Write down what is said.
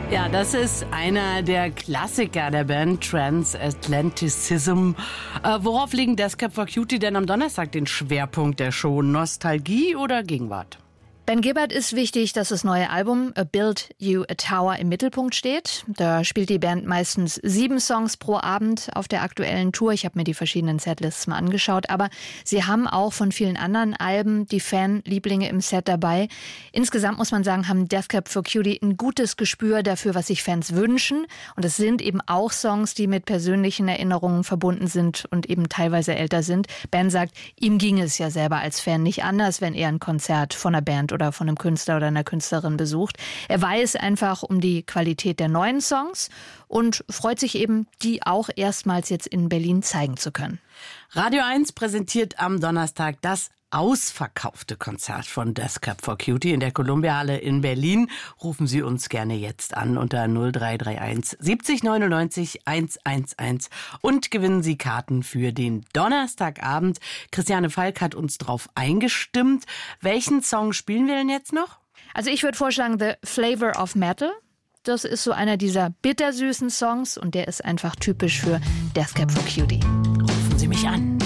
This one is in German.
Ja, das ist einer der Klassiker der Band Transatlanticism. Worauf legen Death for Cutie denn am Donnerstag den Schwerpunkt der Show? Nostalgie oder Gegenwart? Ben Gibbard ist wichtig, dass das neue Album A Build You a Tower im Mittelpunkt steht. Da spielt die Band meistens 7 Songs pro Abend auf der aktuellen Tour. Ich habe mir die verschiedenen Setlists mal angeschaut. Aber sie haben auch von vielen anderen Alben die Fanlieblinge im Set dabei. Insgesamt muss man sagen, haben Death for Cutie ein gutes Gespür dafür, was sich Fans wünschen. Und es sind eben auch Songs, die mit persönlichen Erinnerungen verbunden sind und eben teilweise älter sind. Ben sagt, ihm ging es ja selber als Fan nicht anders, wenn er ein Konzert von einer Band oder von einem Künstler oder einer Künstlerin besucht. Er weiß einfach um die Qualität der neuen Songs und freut sich eben, die auch erstmals jetzt in Berlin zeigen zu können. Radio 1 präsentiert am Donnerstag das ausverkaufte Konzert von Death for Cutie in der Columbia-Halle in Berlin. Rufen Sie uns gerne jetzt an unter 0331 70 99 111 und gewinnen Sie Karten für den Donnerstagabend. Christiane Falk hat uns drauf eingestimmt. Welchen Song spielen wir denn jetzt noch? Also ich würde vorschlagen The Flavor of Metal. Das ist so einer dieser bittersüßen Songs und der ist einfach typisch für Death for Cutie. Rufen Sie mich an.